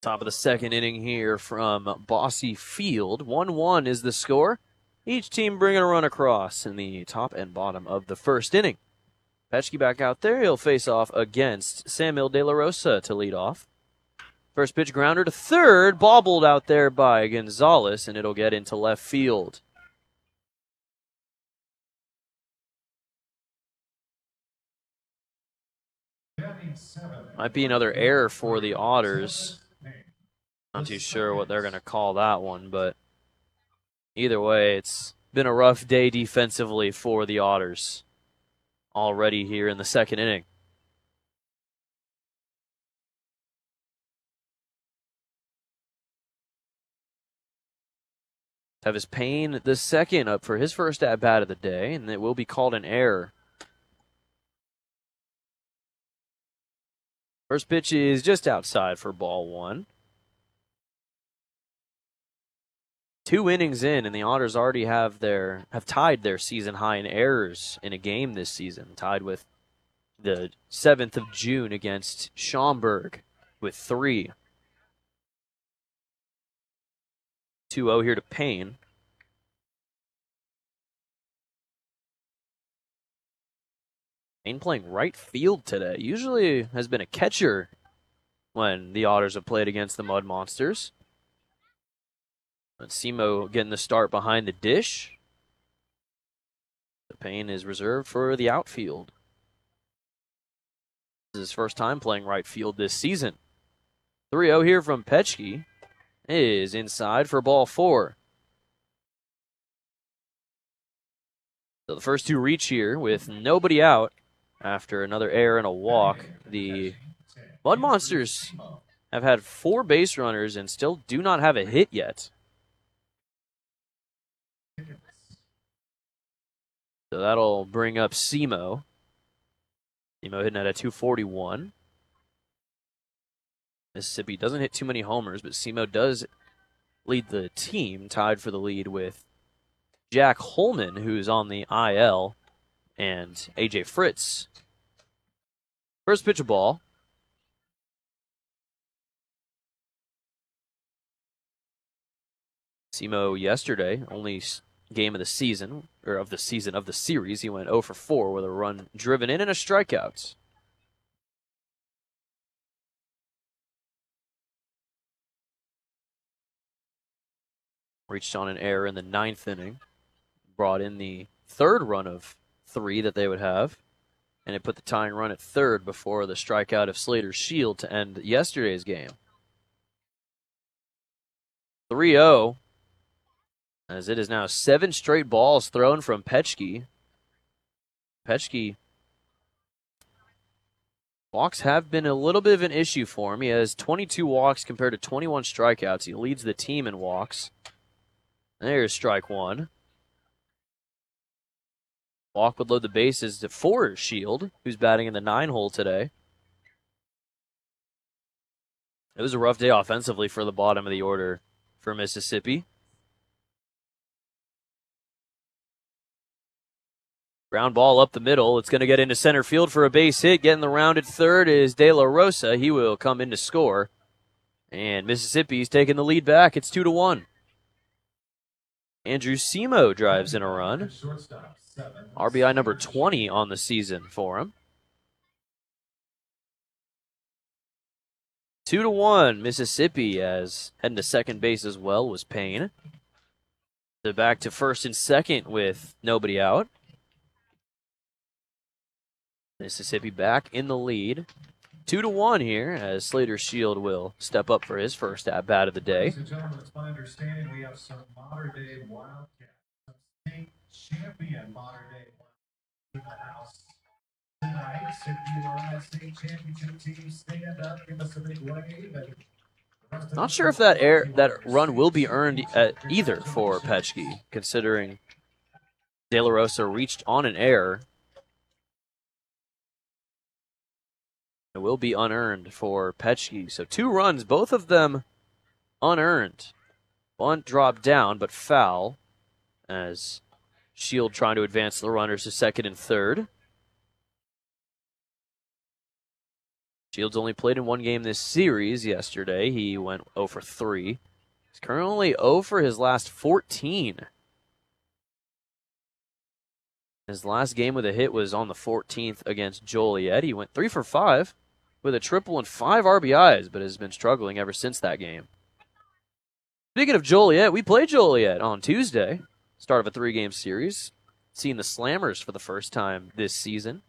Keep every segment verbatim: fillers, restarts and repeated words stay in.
Top of the second inning here from Bosse Field. one one is the score. Each team bringing a run across in the top and bottom of the first inning. Petschke back out there. He'll face off against Samuel De La Rosa to lead off. First pitch grounder to third. Bobbled out there by Gonzalez, and it'll get into left field. Might be another error for the Otters. Not too sure what they're going to call that one, but either way, it's been a rough day defensively for the Otters already here in the second inning. Tevis Payne the second up for his first at-bat of the day, and it will be called an error. First pitch is just outside for ball one. Two innings in, and the Otters already have their have tied their season high in errors in a game this season, tied with the seventh of June against Schaumburg with three. two oh here to Payne. Payne playing right field today. Usually has been a catcher when the Otters have played against the Mud Monsters. And Simo getting the start behind the dish. The Payne is reserved for the outfield. This is his first time playing right field this season. three oh here from Petschke is inside for ball four. So the first two reach here with nobody out after another error and a walk. The Mud Monsters have had four base runners and still do not have a hit yet. So that'll bring up Simo. Simo hitting at a two forty-one. Mississippi doesn't hit too many homers, but Simo does lead the team, tied for the lead with Jack Holman, who's on the I L, and A J Fritz. First pitch of ball. Simo yesterday, only game of the season, or of the season, of the series, he went oh for four with a run driven in and a strikeout. Reached on an error in the ninth inning. Brought in the third run of three that they would have. And it put the tying run at third before the strikeout of Slater Shield to end yesterday's game. three oh. As it is now seven straight balls thrown from Petschke. Petschke. Walks have been a little bit of an issue for him. He has twenty-two walks compared to twenty-one strikeouts. He leads the team in walks. There's strike one. Walk would load the bases to for Shield, who's batting in the nine hole today. It was a rough day offensively for the bottom of the order for Mississippi. Ground ball up the middle. It's going to get into center field for a base hit. Getting the round at third is De La Rosa. He will come in to score. And Mississippi's taking the lead back. It's two to one. Andrew Simo drives in a run. R B I number twenty on the season for him. Two to one, Mississippi, as heading to second base as well was Payne. So back to first and second with nobody out. Mississippi back in the lead. Two to one here as Slater Shield will step up for his first at-bat of the day. Ladies and gentlemen, it's my understanding we have some modern-day Wildcats, some state champion modern-day Wildcats in the house tonight. So if you are on a state championship team, stand up, give us a big wave. And not sure if that air that run will be earned at either for Petschke, considering De La Rosa reached on an error. It will be unearned for Petschke. So two runs, both of them unearned. Bunt dropped down, but foul, as Shield trying to advance the runners to second and third. Shields only played in one game this series yesterday. He went oh for three. He's currently oh for his last fourteen. His last game with a hit was on the fourteenth against Joliet. He went three for five with a triple and five R B Is, but has been struggling ever since that game. Speaking of Joliet, we played Joliet on Tuesday, start of a three-game series. Seen the Slammers for the first time this season.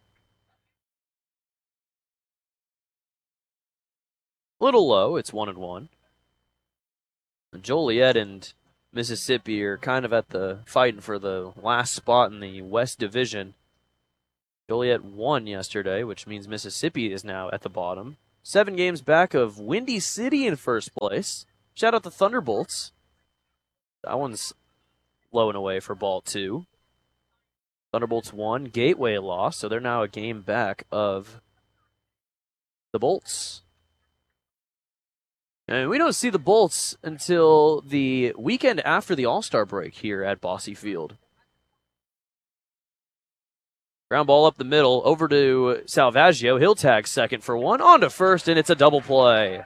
A little low, it's one and one. And Joliet and Mississippi are kind of at the fighting for the last spot in the West Division. Joliet won yesterday, which means Mississippi is now at the bottom. Seven games back of Windy City in first place. Shout out the Thunderbolts. That one's low and away for ball two. Thunderbolts won, Gateway lost, so they're now a game back of the Bolts. And we don't see the Bolts until the weekend after the All-Star break here at Bosse Field. Ground ball up the middle, over to Salvaggio. He'll tag second for one, on to first, and it's a double play.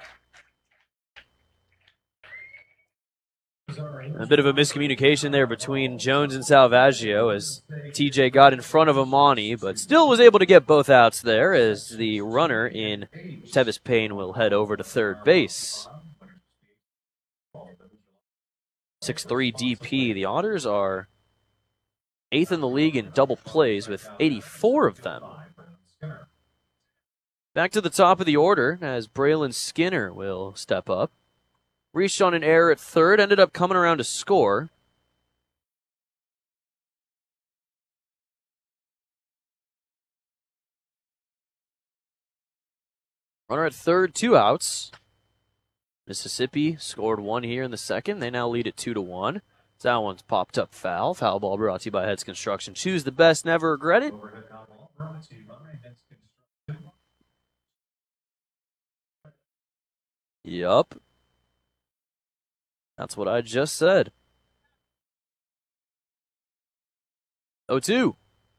A bit of a miscommunication there between Jones and Salvaggio as T J got in front of Amani, but still was able to get both outs there as the runner in Tevis Payne will head over to third base. six three D P. The Otters are eighth in the league in double plays with eighty-four of them. Back to the top of the order as Braylon Skinner will step up. Reached on an error at third, ended up coming around to score. Runner at third, two outs. Mississippi scored one here in the second. They now lead it two to one. That one's popped up foul. Foul ball brought to you by Heads Construction. Choose the best, never regret it. Yup. That's what I just said. oh two.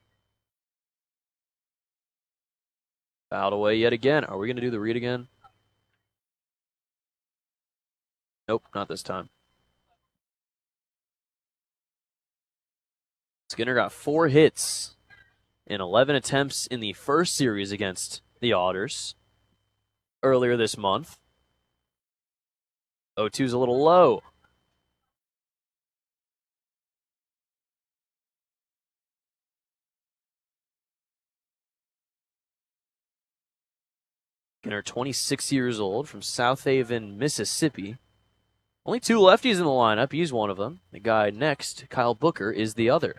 Fouled away yet again. Are we going to do the read again? Nope, not this time. Skinner got four hits in eleven attempts in the first series against the Otters earlier this month. oh two's a little low. Skinner, twenty-six years old, from South Haven, Mississippi. Only two lefties in the lineup. He's one of them. The guy next, Kyle Booker, is the other.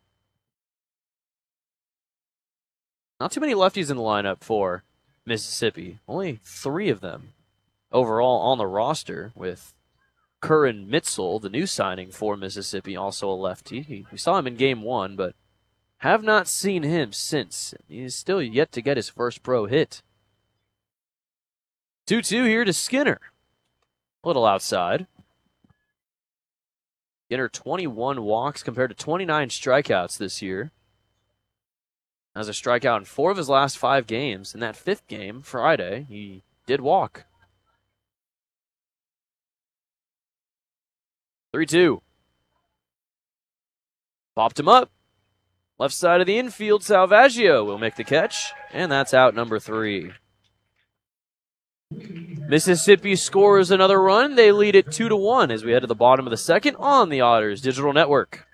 Not too many lefties in the lineup for Mississippi. Only three of them overall on the roster, with Curran Mitzel, the new signing for Mississippi, also a lefty. He, we saw him in game one, but have not seen him since. He's still yet to get his first pro hit. two two here to Skinner. A little outside. Skinner, twenty-one walks compared to twenty-nine strikeouts this year. Has a strikeout in four of his last five games. In that fifth game, Friday, he did walk. three two. Popped him up. Left side of the infield, Salvaggio will make the catch, and that's out number three. Mississippi scores another run. They lead it two to one as we head to the bottom of the second on the Otters Digital Network.